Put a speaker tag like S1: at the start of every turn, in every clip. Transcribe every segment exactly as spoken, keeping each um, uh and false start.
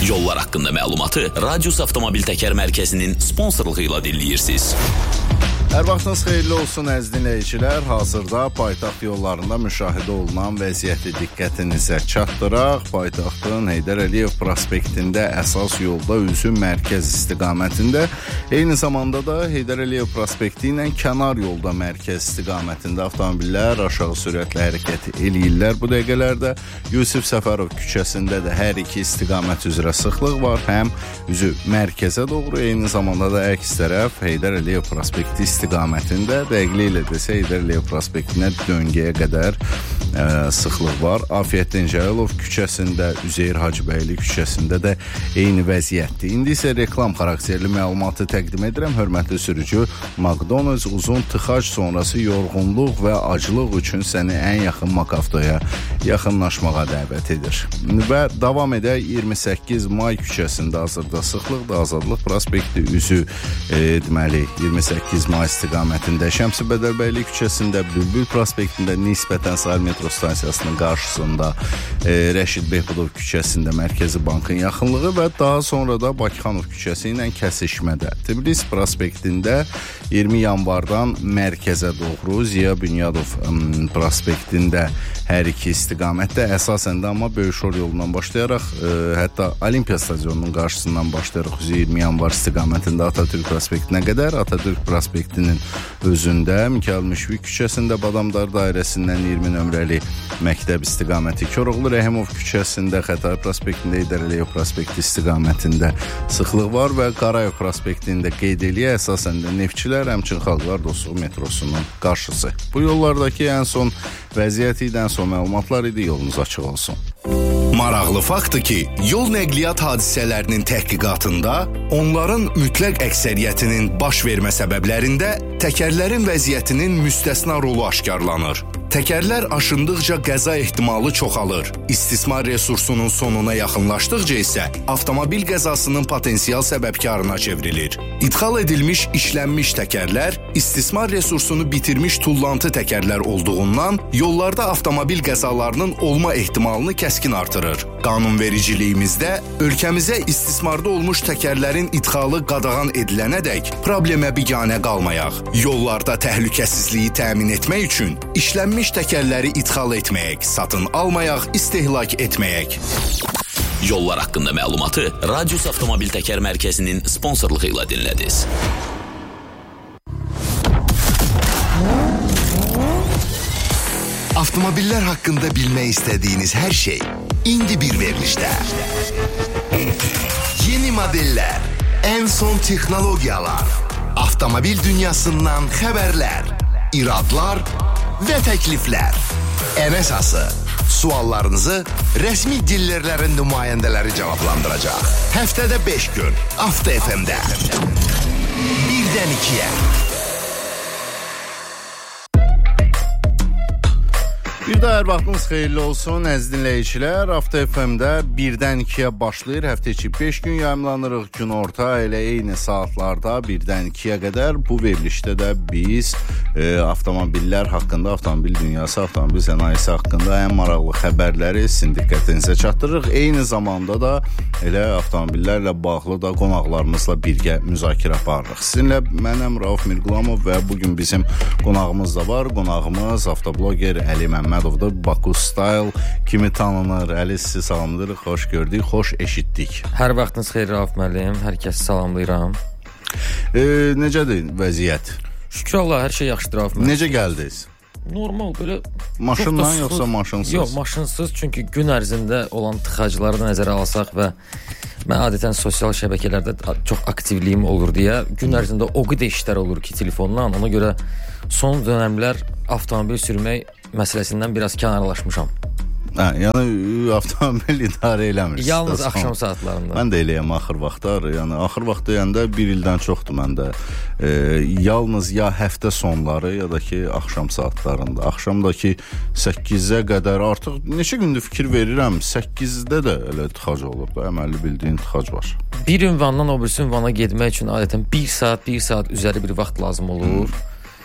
S1: Yollar haqqında məlumatı Radius Avtomobil Təkər Mərkəzinin sponsorluğu ilə dinləyirsiniz.
S2: Hər vaxtınız xeyirli olsun əziz dinləyicilər. Hazırda paytaxt yollarında müşahidə olunan vəziyyəti diqqətinizə çatdıraq. Paytaxtın Heydər Əliyev prospektində əsas yolda üzü mərkəz istiqamətində, eyni zamanda da Heydər Əliyev prospekti ilə kənar yolda mərkəz istiqamətində avtomobillər aşağı sürətlə hərəkət eləyirlər. Bu dəqiqələrdə Yusif Səfərov küçəsində də hər iki istiqamət üzrə sıxlıq var. Həm üzü mərkəzə doğru, eyni zamanda da əks tərəf Heydər Əliyev prospekti istiqamətində dəqiqliklə desə Heydər Əliyev prospektinə döngəyə qədər ə, sıxlıq var. Afiyyətdin Cəlilov küçəsində, Üzeyir Hacıbəyli küçəsində də eyni vəziyyətdir. İndi isə reklam xarakterli məlumatı təqdim edirəm. Hörmətli sürücü, McDonald's uzun tıxac sonrası yorğunluq və aclıq üçün səni ən yaxın Makavtoya yaxınlaşmağa dəvət edir. Və davam edək iyirmi səkkiz may küçəsində hazırda sıxlıqdır. Azadlıq prospekti üzü e, deməli iyirmi səkkiz may istiqamətində, Şəmsi Bədəlbəyli küçəsində, Bülbül prospektində nisbətən sahil metro stansiyasının qarşısında, e, Rəşid Behbudov küçəsində Mərkəzi Bankın yaxınlığı və daha sonra da Bakıxanov küçəsi ilə kəsişmədə. Tbilisi prospektində iyirmi yanvardan mərkəzə doğru, Ziya Bünyadov ım, prospektində hər iki istiqamətdə əsasən də amma Böyükşor yolundan başlayaraq e, hətta Olimpiya stadionunun qarşısından başlayaraq iyirmi yanvar istiqamətində Atatürk prospektinə qədər, Atatürk prospektinin özündə Mikayıl Müşfiq küçəsində Badamdar dairəsindən iyirmi nömrəli məktəb istiqaməti, Koroğlu Rəhimov küçəsində Xətai prospektində, Heydər Əliyev prospekti istiqamətində sıxlıq var və Qarayev prospektində qeyd eləyə əsasən də Neftçilər, həmçinin Xalqlar Dostluğu metrosunun qarşısı. Bu yollardakı ən son vəziyyət idi, ən son məlumatlar idi, yolunuz açıq olsun.
S3: Maraqlı faktdır ki, yol nəqliyyat hadisələrinin təhqiqatında onların mütləq əksəriyyətinin baş vermə səbəblərində təkərlərin vəziyyətinin müstəsna rolu aşkarlanır. Təkərlər aşındıqca qəza ehtimalı çoxalır. İstismar resursunun sonuna yaxınlaşdıqca isə avtomobil qəzasının potensial səbəbkarına çevrilir. İdxal edilmiş işlənmiş təkərlər istismar resursunu bitirmiş tullantı təkərlər olduğundan yollarda avtomobil qəzalarının olma ehtimalını kəskin artırır. Qanunvericiliyimizdə ölkəmizə istismarda olmuş təkərlərin idxalı qadağan edilənədək problemə biganə qalmayaq. Yollarda təhlükəsizliyi təmin etmək üçün işlənmiş təkərləri idxal etməyək, satın almayaq, istehlak etməyək.
S1: Yollar haqqında məlumatı Radius Avtomobil Təkər Mərkəzinin sponsorluğu ilə dinlədiniz.
S3: Avtomobillər haqqında bilmək istədiyiniz hər şey indi bir verilişdə. Yeni modellər, ən son texnologiyalar, avtomobil dünyasından xəbərlər, iradlar və təkliflər. Ən əsası, suallarınızı rəsmi dillərlərin nümayəndələri cavablandıracaq. Həftədə beş gün, Avto F M-də. Birdən ikiyə.
S2: Bir də hər vaxtınız xeyirli olsun əziz dinləyicilər. Avto F M-də birdən ikiyə başlayır. Həftə içi beş gün yayımlanırıq. Gün orta elə eyni saatlarda birdən ikiyə qədər bu verilişdə də biz e, avtomobillər haqqında, avtomobil dünyası, avtomobil sənayesi haqqında ən maraqlı xəbərləri sizin diqqətinizə çatdırırıq. Eyni zamanda da elə avtomobillərlə bağlı da qonaqlarımızla birgə müzakirə aparırıq. Sizinlə mənəm Rauf Mirqulamov və bugün bizim qonağımız da var. Qonağımız avtobloger Əli Məmmədovdur. Baku Style kimi tanınır. Əli, sizi salamlayırıq, xoş gördük, xoş eşitdik.
S4: Hər vaxtınız xeyir Rauf müəllim, hər kəsi salamlayıram.
S2: E, necədir vəziyyət?
S4: Şükür Allah, hər şey yaxşıdır Rauf müəllim.
S2: Necə gəldiniz?
S4: Normal, belə
S2: maşınla yoxsa maşınsız?
S4: Yox, maşınsız, çünki gün ərzində olan tıxacları da nəzərə alsaq və mən adətən sosial şəbəkələrdə çox aktivliyim olur deyə gün ərzində o qədər işlər olur ki, telefonla, ona görə son dönəmlər avtomobil sürmək məsələsindən biraz kənarlaşmışam.
S2: Hə, yəni avtomobil idarə eləmirsiniz.
S4: Yalnız axşam saatlarında.
S2: Mən də eləyəm axır vaxtlar. Yəni axır vaxt deyəndə bir ildən çoxdur məndə. E, yalnız ya həftə sonları ya da ki axşam saatlarında. Axşamdakı səkkizə qədər artıq neçə gündür fikir verirəm. səkkizdə də elə tıxac olur da, əməlli bildiyin tıxac var.
S4: Bir ünvandan o birisi ünvana getmək üçün adətən bir saat, bir saat üzəri bir vaxt lazım olur. Hmm.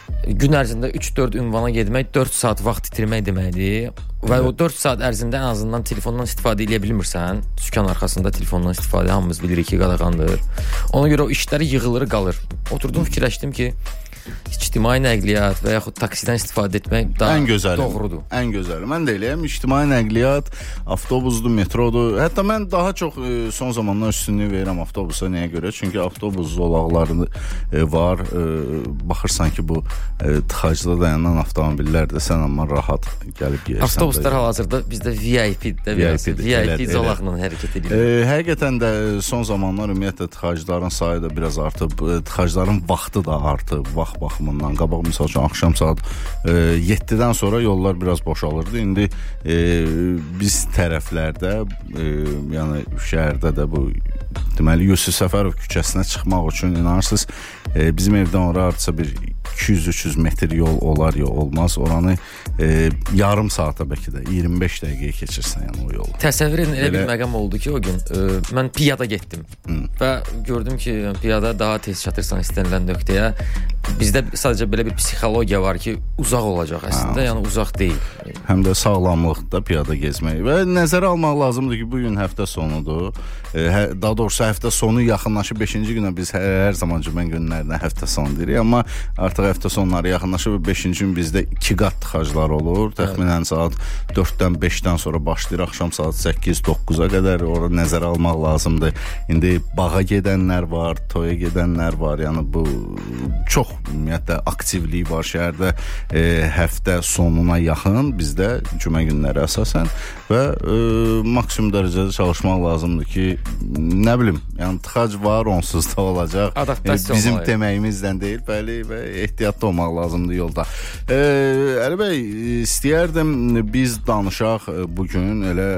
S4: gün ərzində üç dörd ünvana getmək dörd saat vaxt itirmək deməkdir. Və o dörd saat ərzində ən azından telefondan istifadə edə bilmirsən. Sükan arxasında telefondan istifadə hamımız bilirik ki, qadağandır. Ona görə o işləri yığılır, qalır. Oturdum, fikirləşdim ki, ictimai nəqliyyat və yaxud taksidən istifadə etmək daha
S2: ən gözəli,
S4: doğrudur.
S2: Ən gözəli. Mən də eləyəm, ictimai nəqliyyat, avtobusdur, metrodur. Hətta mən daha çox e, son zamanlar üstünlük verirəm avtobusa. Nəyə görə? Çünki avtobus zolaqları e, var. E, baxırsan ki, bu e, tıxacda dayanan avtomobillər də sən amma rahat gəlib gəlirsən.
S4: Avtobuslar hal-hazırda bizdə V I P-də V I P zolaqla hərəkət edir.
S2: E, həqiqətən də son zamanlar ümumiyyətlə tıxacların sayı da biraz artıb, tıxacların vaxtı da artıb. Vaxt baxımından. Qabaq misal üçün axşam saat e, yeddidən sonra yollar biraz boşalırdı. İndi e, biz tərəflərdə e, yəni şəhərdə də bu deməli Yusif Səfərov küçəsinə çıxmaq üçün inanırsınız e, bizim evdən ora artısa bir iki yüz üç yüz metr yol olar ya olmaz. Oranı e, yarım saata bəlkə də iyirmi beş dəqiqəyə keçirsən yəni o yolu.
S4: Təsəvvür edin, elə bir məqam oldu ki, o gün e, mən piyada getdim. Hı. Və gördüm ki, piyada daha tez çatırsan istənilən nöqtəyə. Bizdə sadəcə belə bir psixologiya var ki, uzaq olacaq əslində, ha. Yəni uzaq deyil.
S2: Həm də sağlamlıqda piyada gezmək və nəzərə almaq lazımdır ki, bu gün həftə sonudur. E, hə, daha doğrusu həftə sonu yaxınlaşıb beşinci günə biz hər, hər zaman cümə günlərinə həftə sonu deyirik, amma artıq həftə sonları yaxınlaşıb beşinci gün bizdə iki qat tıxaclar olur. Təxminən evet. Saat dörddən beşdən sonra başlayır, axşam saat səkkiz doqquza qədər ora nəzərə almaq lazımdır. İndi bağa gedənlər var, toya gedənlər var. Yəni bu çox ümumiyyətlə aktivlik var şəhərdə. E, həftə sonuna yaxın bizdə cümə günləri əsasən və e, maksimum dərəcədə çalışmaq lazımdır ki, nə bilim, yəni tıxac var, onsuz da olacaq.
S4: Adaptasiya
S2: e, bizim
S4: olmalı.
S2: Deməyimizdən deyil, bəli, və ehtiyatlı olmaq lazımdır yolda. E, Əli bəy, istəyərdim biz danışaq bugün elə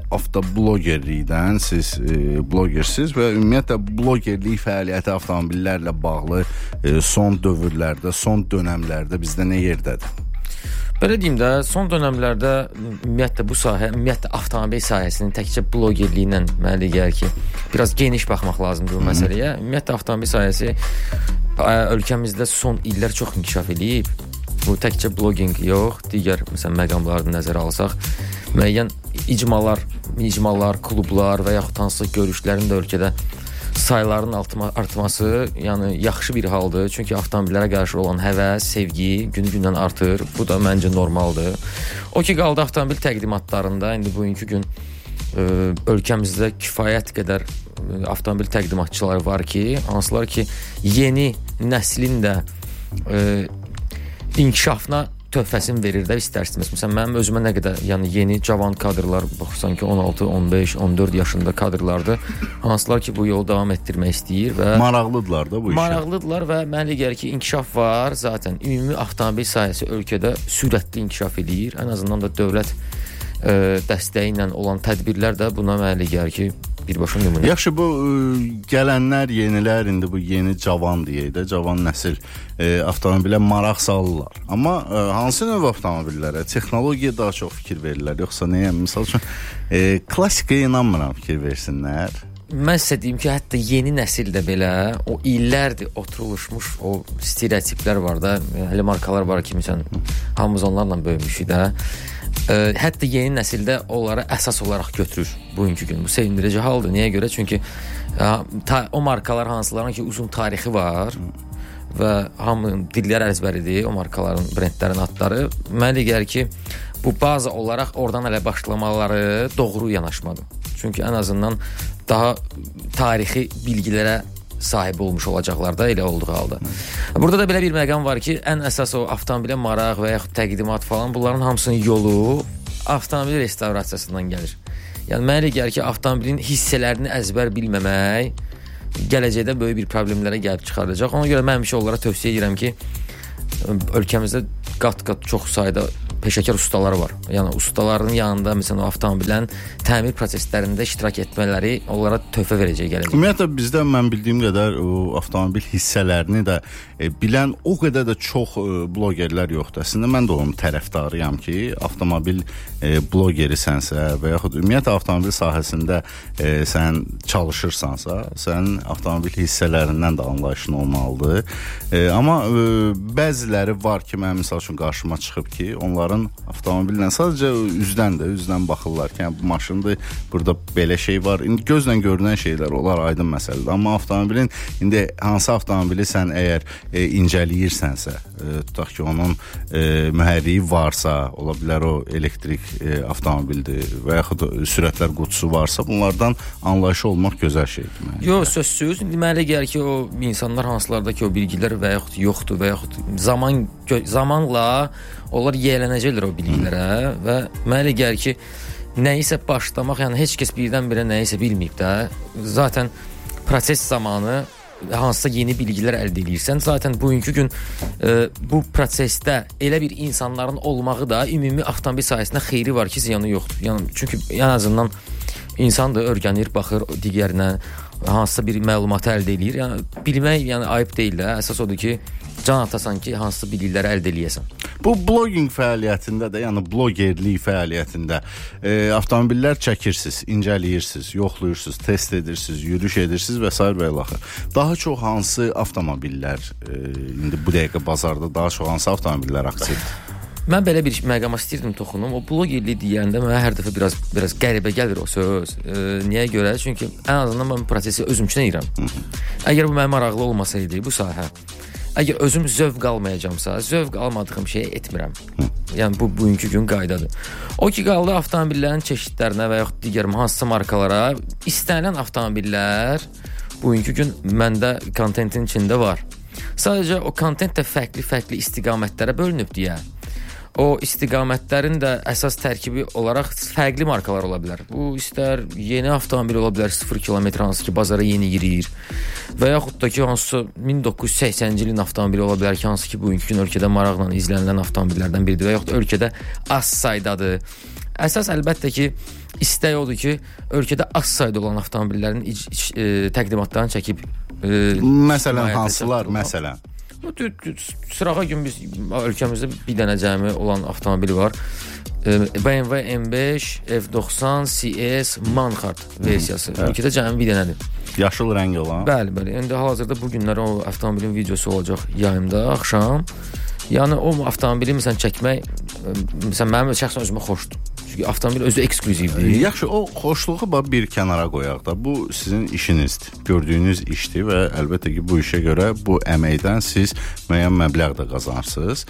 S2: avtoblogerlikdən, siz e, blogersiz və ümumiyyətlə blogerlik fəaliyyəti avtomobillərlə bağlı e, son dövrlərdə, son dönəmlərdə bizdə nə yerdədir?
S4: Belə deyim də, son dönəmlərdə ümumiyyətlə bu sahə, ümumiyyətlə avtomobil sahəsinin təkcə blogerliyi ilə mənə gəlir ki, biraz geniş baxmaq lazımdır bu məsələyə. Ümumiyyətlə avtomobil sahəsi ölkəmizdə son illər çox inkişaf edib. Bu təkcə bloginq yox, digər məsələn məqamları nəzərə alsaq, müəyyən icmalar, icmalar, klublar və yaxud hansısa görüşlərin də ölkədə saylarının artması, yəni yaxşı bir haldır. Çünki avtomobillərə qarşı olan həvəs, sevgi günü-gündən artır. Bu da məncə normaldır. O ki qaldı avtomobil təqdimatlarında, indi bugünkü gün ə, ölkəmizdə kifayət qədər ə, avtomobil təqdimatçıları var ki, hansılar ki yeni nəslin də ə, inkişafına töhfəsini verir də istərsiniz. Məsələn, mənim özümə nə qədər yəni yeni cavan kadrlar, baxırsan ki on altı, on beş, on dörd yaşında kadrlardır. Hansılar ki bu yolu davam etdirmək istəyir və
S2: maraqlıdırlar da bu işə.
S4: Maraqlıdırlar və mənə gəlir ki, inkişaf var. Zaten ümumi avtomobil sahəsi ölkədə sürətli inkişaf edir. Ən azından da dövlət ə, dəstəyi ilə olan tədbirlər də buna mənə gəlir ki, birbaşa nümunə.
S2: Yaxşı, bu ə, gələnlər, yenilər, indi bu yeni cavan deyək də, cavan nəsil ə, avtomobilə maraq salırlar. Amma ə, hansı növ avtomobillərə, texnologiya daha çox fikir verirlər, yoxsa nəyə? Misal üçün ə, klassikaya inanmıram fikir versinlər.
S4: Mən sizə deyim ki, hətta yeni nəsil də belə o illərdir oturulmuş o stereotiplər var da, hələ markalar var ki, məsələn, hamımız onlarla böyümüşük də. Ə, hətta yeni nəsildə onları əsas olaraq götürür bugünkü gün. Bu sevindirici haldır. Niyə görə? Çünki ə, ta, o markalar hansıların ki uzun tarixi var və hamının dilləri əzbəridir o markaların, brendlərin adları. Mənə gəlir ki, bu bazı olaraq oradan hələ başlamaları doğru yanaşmadır. Çünki ən azından daha tarixi bilgilərə sahib olmuş olacaqlar da elə olduğu halda. Burada da belə bir məqam var ki, ən əsas o avtomobilə maraq və yaxud təqdimat falan, bunların hamısının yolu avtomobil restavrasiyasından gəlir. Yəni mənə gəlir ki, avtomobilin hissələrini əzbər bilməmək gələcəkdə böyük bir problemlərə gəlib çıxardacaq. Ona görə mən həmişə onlara tövsiyə edirəm ki, ölkəmizdə qat-qat çox sayda peşəkar ustalar var. Yəni ustaların yanında məsələn avtomobillərin təmir proseslərində iştirak etmələri onlara töhfə verəcək gələcək.
S2: Ümumiyyətlə bizdə mən bildiyim qədər o avtomobil hissələrini də e, bilən o qədər də çox e, blogerlər yoxdur. Əslində mən də onun tərəfdarıyam ki, avtomobil e, blogerisənsə və yaxud ümumiyyətlə avtomobil sahəsində e, sən çalışırsansa, sənin avtomobil hissələrindən də anlayışın olmalıdır. E, amma e, bəziləri var ki, mən misal üçün qarşıma çıxıb ki, onların avtomobillə sadəcə üzdən də, üzdən baxırlar ki, yəni bu maşındır, burada belə şey var. İndi gözlə görünən şeylər olar, aydın məsələdir. Amma avtomobilin indi hansı avtomobili sən əgər e, incəliyirsənsə, e, tutaq ki, onun e, mühərriyi varsa, ola bilər o elektrik e, avtomobildir və yaxud sürətlər qutusu varsa, bunlardan anlayışı olmaq gözəl şeydir.
S4: Yox, sözsüz. Deməli gəlir ki, o insanlar hansılarda ki, o bilgilər və yaxud yoxdur və yaxud zaman zamanla onlar yiyələnəcəklər o bilgilərə və mənə gəlir ki, nəyisə başlamaq, yəni heç kəs birdən-birə nəyisə bilməyib də. Zaten proses zamanı hansısa yeni bilgilər əldə edirsən. Zaten bugünkü gün e, bu prosesdə elə bir insanların olmağı da ümumi avtomobil sahəsində xeyri var ki, ziyanı yoxdur. Yəni çünki ən azından insan da öyrənir, baxır digərinə, hansısa bir məlumatı əldə edir. Yəni bilmək yəni ayıb deyil də. Əsas odur ki, can atasan ki, hansısa bilikləri əldə eləyəsən.
S2: Bu blogging fəaliyyətində də, yəni blogerlik fəaliyyətində e, avtomobillər çəkirsiniz, incəliyirsiniz, yoxluyursunuz, test edirsiniz, yürüyüş edirsiniz və s. və ilaxır. Daha çox hansı avtomobillər e, indi bu dəqiqə bazarda daha çox hansı avtomobillər aktivdir?
S4: Mən belə bir məqama istəyirdim toxunum. O blogerlik deyəndə mənə hər dəfə biraz biraz qəribə gəlir o söz. E, niyə görə? Çünki ən azından mən bu prosesi özümçünəyirəm. Əgər bu mənə maraqlı olmasaydı bu sahə, əgər özüm zövq almayacamsa, zövq almadığım şeyi etmirəm. Yəni bu bugünkü gün qaydadır. O ki qaldı avtomobillərin çeşidlərinə və yaxud digər hansısa markalara istənilən avtomobillər bugünkü gün məndə kontentin içində var. Sadəcə o kontent də fərqli-fərqli istiqamətlərə bölünüb deyə. O istiqamətlərin də əsas tərkibi olaraq fərqli markalar ola bilər. Bu istər yeni avtomobil ola bilər, sıfır kilometr hansı ki bazara yeni girir. Və yaxud da ki hansı min doqquz yüz səksəninci ilin avtomobili ola bilər ki, hansı ki bugünkü gün ölkədə maraqla izlənilən avtomobillərdən biridir və yaxud ölkədə az saydadır. Əsas əlbəttə ki, istək odur ki, ölkədə az sayda olan avtomobillərin iç, iç, e, təqdimatlarını çəkib e,
S2: məsələn hansılar, məsələn?
S4: Sırağa gün biz ölkəmizdə bir dənə cəmi olan avtomobil var. B M W M beş, F doxsan, C S, Manhart versiyası. Evet. Ölkədə cəmi bir dənədir.
S2: Yaşıl rəng olan.
S4: Bəli, bəli. İndi hal-hazırda bu günlər o avtomobilin videosu olacaq yayımda, axşam. Yəni o avtomobili məsələn çəkmək məsələn mənim şəxsən özümə xoşdur. Çünki avtomobil özü eksklüzivdir.
S2: Yaxşı, o xoşluğu bir kənara qoyaq da. Bu sizin işinizdir, gördüyünüz işdir və əlbəttə ki, bu işə görə bu əməkdən siz müəyyən məbləğ də qazanırsınız.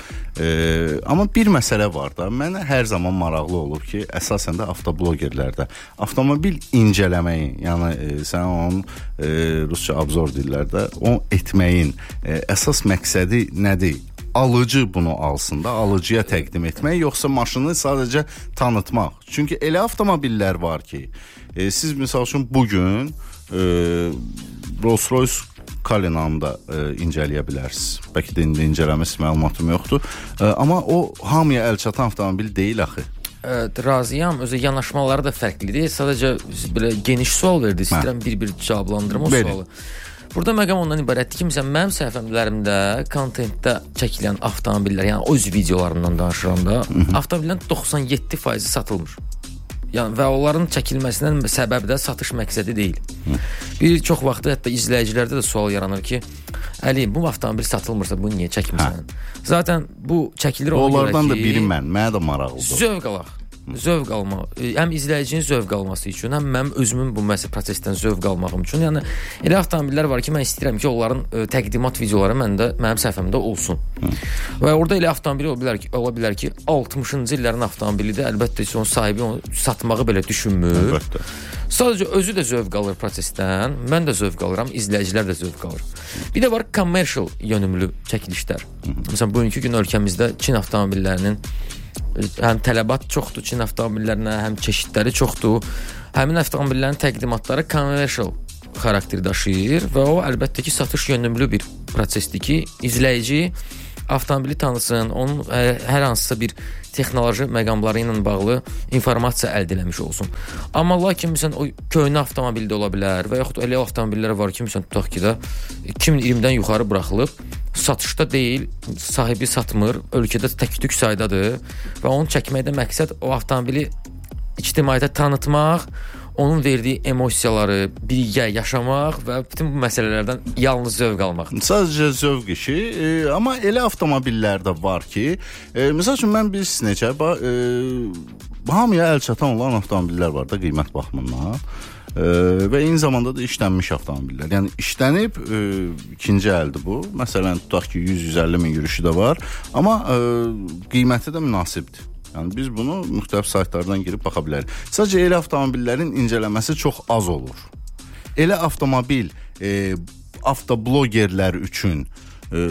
S2: E, amma bir məsələ var da, mənə hər zaman maraqlı olub ki, əsasən də avtoblogerlərdə avtomobil incələməyin, yəni e, sən onun e, rusca obzor dillərdə o etməyin e, əsas məqsədi nədir? Alıcı bunu alsın da, alıcıya təqdim etmək, yoxsa maşını sadəcə tanıtmaq. Çünki elə avtomobillər var ki, e, siz misal üçün bugün e, Rolls-Royce Cullinan da e, incələyə bilərsiniz. Bəlkə də indi incələməsi məlumatım yoxdur. E, amma o hamıya əl çatan avtomobil deyil axı.
S4: Evet, razıyam. Özü yanaşmaları da fərqlidir. Sadəcə belə geniş sual verdi. İstəyirəm bir-bir cavablandırım o sualı. Burada məqam ondan ibarətdir ki, məsələn, mənim səhifələrimdə, kontentdə çəkilən avtomobillər, yəni öz videolarından danışıranda, avtomobillərin doxsan yeddi faizi satılmır. Yəni və onların çəkilməsindən səbəbi də satış məqsədi deyil. Bir çox vaxtda hətta izləyicilərdə də sual yaranır ki, Əli, bu avtomobil satılmırsa bunu niyə çəkmirsən? Hə. Zaten bu çəkilir ona görə ki,
S2: onlardan da biri mən, mənə də maraqlıdır.
S4: Zövq alaq. Zövq alma, həm izləyicinin zövq alması üçün, həm mənim özümün bu məsələ prosesdən zövq almağım üçün. Yəni elə avtomobillər var ki, mən istəyirəm ki, onların ə, təqdimat videoları məndə mənim səhifəmdə olsun. Hı. Və orada elə avtomobil ola bilər ki, ola bilər ki, altmışıncı illərin avtomobilidir. Əlbəttə ki, onun sahibi onu satmağı belə düşünmür. Əlbəttə. Sadəcə özü də zövq alır prosesdən, mən də zövq alıram, izləyicilər də zövq alır. Bir də var commercial yönümlü çəkilişlər. Məsələn, bugünkü gün ölkəmizdə Çin avtomobillərinin həm tələbat çoxdur Çin avtomobillərinə, həm çeşidləri çoxdur. Həmin avtomobillərin təqdimatları commercial xarakter daşıyır və o əlbəttə ki, satış yönümlü bir prosesdir ki, izləyici avtomobili tanısın, onun ə, hər hansısa bir texnoloji məqamları ilə bağlı informasiya əldə eləmiş olsun. Amma lakin məsələn o köhnə avtomobil də ola bilər və yaxud elə avtomobillər var ki, məsələn tutaq ki də iki min iyirmidən yuxarı buraxılıb, satışda deyil, sahibi satmır, ölkədə tək-tük saydadır və onu çəkməkdə məqsəd o avtomobili ictimaiyyətə tanıtmaq, onun verdiyi emosiyaları birgə yaşamaq və bütün bu məsələlərdən yalnız zövq almaq.
S2: Sadəcə zövq işi, e, amma elə avtomobillər də var ki, e, məsəl üçün mən biz necə, e, hamıya əl çatan olan avtomobillər var da qiymət baxımından. E, və eyni zamanda da işlənmiş avtomobillər. Yəni işlənib e, ikinci əldir bu. Məsələn tutaq ki yüz yüz əlli min yürüşü də var, amma e, qiyməti də münasibdir. Yəni biz bunu müxtəlif saytlardan girib baxa bilərik. Sadəcə elə avtomobillərin incələməsi çox az olur. Elə avtomobil e, avtoblogerlər üçün e,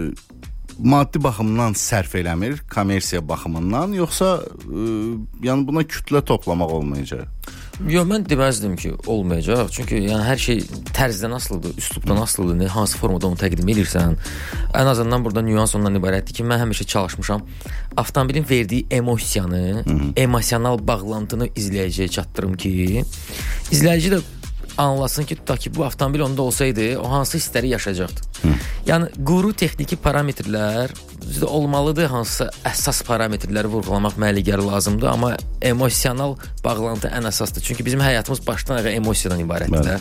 S2: maddi baxımdan sərf eləmir, kommersiya baxımından, yoxsa e, yəni buna kütlə toplamaq olmayacaq?
S4: Yox, mən deməzdim ki, olmayacaq. Çünki yəni hər şey tərzdən asılıdır, üslubdan asılıdır. Ne, hansı formada onu təqdim edirsən. Ən azından burada nüans ondan ibarətdir ki, mən həmişə çalışmışam avtomobilin verdiyi emosiyanı, emosional bağlantını izləyiciyə çatdırım ki, izləyici də anlasın ki, tutaq ki, bu avtomobil onda olsaydı, o hansı hissləri yaşayacaqdı. Hı. Yəni, quru texniki parametrlər olmalıdır, hansısa əsas parametrləri vurğulamaq məliyyər lazımdır, amma emosional bağlantı ən əsasdır. Çünki bizim həyatımız başdan ayağa emosiyadan ibarətdir.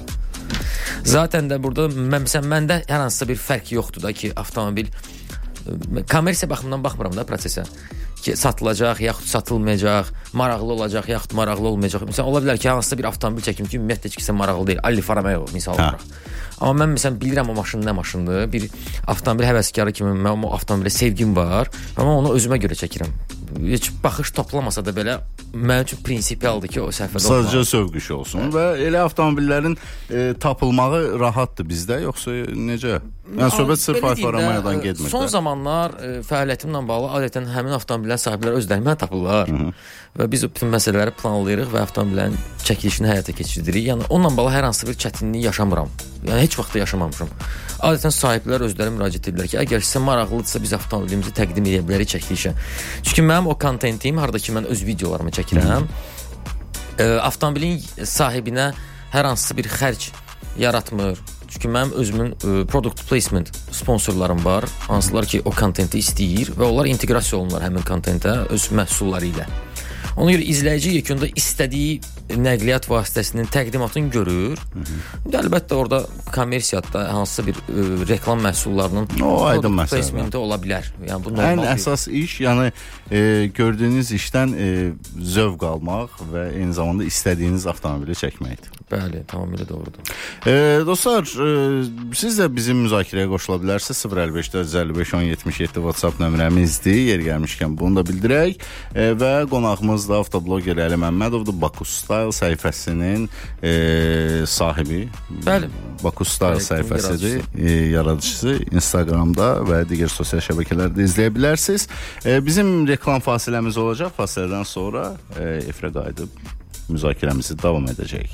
S4: Zaten də burada, mən, məsələn, məndə hər hansısa bir fərq yoxdur da ki, avtomobil kommersiya baxımından baxmıram da prosesə. Ki, satılacaq, yaxud satılmayacaq, maraqlı olacaq, yaxud maraqlı olmayacaq. Məsələn, ola bilər ki, hansısa bir avtomobil çəkim ki, ümumiyyətlə heç kəsə maraqlı deyil. Alfa Romeo misal olaraq. Amma mən məsələn bilirəm o maşın nə maşındır. Bir avtomobil həvəskarı kimi mənim o avtomobilə sevgim var. Amma onu özümə görə çəkirəm. Heç baxış toplamasa da belə mənim üçün prinsipialdır ki, o səhvədə olmalı.
S2: Sadəcə zövq işi olsun və elə avtomobillərin e, tapılmağı rahatdır bizdə, yoxsa necə? Yəni söhbət sırf Alfa Romeo'dan getmir.
S4: Son zamanlar e, fəaliyyətimlə bağlı adətən həmin avtomobillərin sahibləri özlərindən tapırlar. Hı -hı. Və biz o bütün məsələləri planlayırıq və avtomobillərin çəkilişini həyata keçiririk. Yəni onunla bağlı hər hansı bir çətinlik yaşamıram. Yəni heç vaxt da yaşamamışam. Adətən sahiblər özləri müraciət edirlər ki, əgər sizə maraqlıdırsa biz avtomobilimizi təqdim edə bilərik çəkilişə. Çünki mənim o kontentim, harda ki mən öz videolarımı çəkirəm, e, avtomobilin sahibinə hər hansısa bir xərc yaratmır. Çünki mənim özümün e, product placement sponsorlarım var, hansılar ki o kontenti istəyir və onlar inteqrasiya olunurlar həmin kontentə öz məhsulları ilə. Ona görə izləyici yekunda istədiyi nəqliyyat vasitəsinin təqdimatını görür. İndi əlbəttə orada kommersiyada hansısa bir e, reklam məhsullarının
S2: o aydın
S4: məsələsi ola bilər. Yəni bu normal.
S2: Ən əsas iş, yəni e, gördüyünüz işdən e, zövq almaq və eyni zamanda istədiyiniz avtomobili çəkməkdir.
S4: Bəli, tamamilə doğrudur.
S2: E, dostlar, e, siz də bizim müzakirəyə qoşula bilərsiniz. sıfır əlli beş dörd yüz əlli beş on yetmiş yeddi WhatsApp nömrəmizdir. Yer gəlmişkən bunu da bildirək. E, və qonağımız da avtobloger Əli Məmmədovdur. Baku Style səhifəsinin e, sahibi.
S4: Bəli.
S2: Baku Style səhifəsidir. E, yaradıcısı. Instagramda və digər sosial şəbəkələrdə izləyə bilərsiniz. E, bizim reklam fasiləmiz olacaq. Fasilədən sonra e, efirə qayıdıb müzakirəmizi davam edəcək.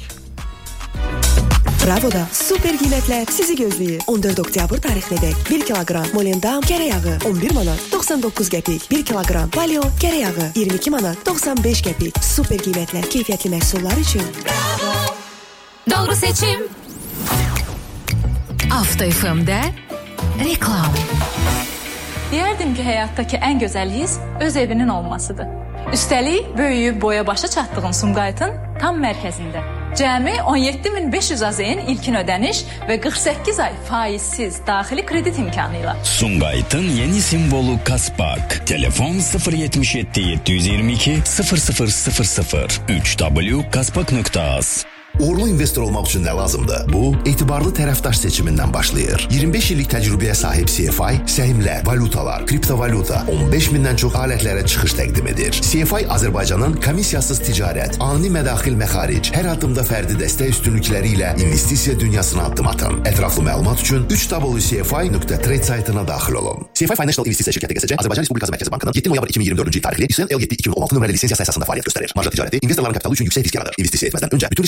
S5: Bravo'da super qiymətlər sizi gözləyir. on dörd oktyabr tarixinədək bir kiloqram Molendam kərə yağı on bir manat doxsan doqquz qəpik, bir kiloqram Paleo kərə yağı iyirmi iki manat doxsan beş qəpik. Super qiymətlər keyfiyyətli məhsullar üçün.
S6: Bravo. Doğru seçim. Avto F M'də reklam.
S7: Deyərdim ki, həyatdakı ən gözəl his öz evinin olmasıdır. Üstəlik, böyüyüb boya başa çatdığın Sumqayıtın tam mərkəzində. Cəmi on yeddi min beş yüz AZN ilkin ödəniş və qırx səkkiz ay faizsiz daxili kredit imkanı ilə.
S8: Sumqayıtın yeni simvolu Kaspark. Telefon sıfır yetmiş yeddi yeddi yüz iyirmi iki sıfır sıfır sıfır sıfır üç w kaspark nöqtə az.
S3: Uğurlu investor olmaq üçün nə lazımdır? Bu, etibarlı tərəfdaş seçimindən başlayır. iyirmi beş illik təcrübəyə sahib C F I, səhmlər, valutalar, kriptovalyuta, on beş mindən çox alətlərə çıxış təqdim edir. C F I Azərbaycanın komissiyasız ticarət, ani mədaxil məxaric, hər addımda fərdi dəstək üstünlükləri ilə investisiya dünyasına addım atın. Ətraflı məlumat üçün üç w c f i nöqtə trade saytına daxil olun. C F I Financial İnvestisiya Şirkəti G S C, Azərbaycan Respublikası Mərkəzi Bankının yeddi noyabr iki min iyirmi dördüncü il tarixli Hüseyn L yeddi iki min on altı nömrəli lisensiyası əsasında fəaliyyət göstərir. Marja ticarəti investorların kapitalı üçün yüksək risk yaradır. İnvestisiya etməzdən öncə bütün riskləri tam anladığınız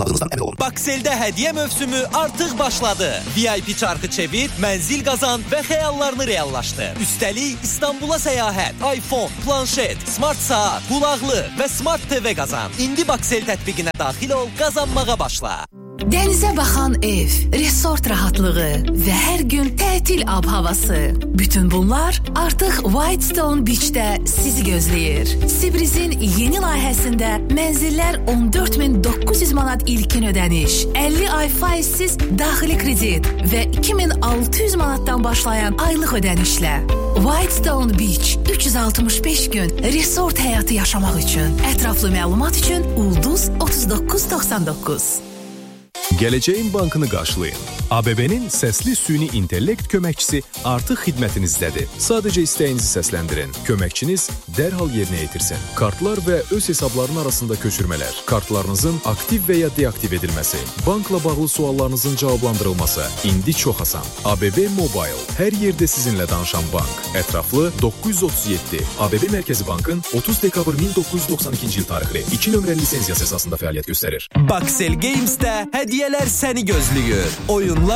S9: aldığınızdan emin olun.
S10: Baksel'də hədiyyə mövsümü artıq başladı. V I P çarxı çevir, mənzil qazan və xəyallarını reallaşdır. Üstəlik İstanbula səyahət, iPhone, planşet, smart saat, qulaqlıq və smart T V qazan. İndi Baksel tətbiqinə daxil ol, qazanmağa başla.
S6: Dənizə baxan ev, resort rahatlığı və hər gün tətil ab-havası. Bütün bunlar artıq Whitestone Beach'də sizi gözləyir. Sibriz'in yeni layihəsində mənzillər on dörd min doqquz yüz manat ilkin ödəniş, əlli ay faizsiz daxili kredit və iki min altı yüz manatdan başlayan aylıq ödənişlə. Whitestone Beach üç yüz altmış beş gün resort həyatı yaşamaq üçün. Ətraflı məlumat üçün Ulduz otuz doqquz doxsan doqquz.
S11: Gələcəyin bankını qarşılayın. A B B-nin səsli süni intellekt köməkçisi artıq xidmətinizdədir. Sadəcə istəyinizi səsləndirin. Köməkçiniz dərhal yerinə yetirsin. Kartlar və öz hesabların arasında köçürmələr, kartlarınızın aktiv və ya deaktiv edilməsi, bankla bağlı suallarınızın cavablandırılması indi çox asan. A B B Mobile, hər yerdə sizinlə danışan bank. Ətraflı doqquz yüz otuz yeddi. A B B Mərkəzi Bankın otuz dekabr min doqquz yüz doxsan ikinci il tarixli iki nömrəli lisenziyası əsasında fəaliyyət göstərir.
S10: Baksel Games'də hədiyyələr səni gözləyir. Oyunlar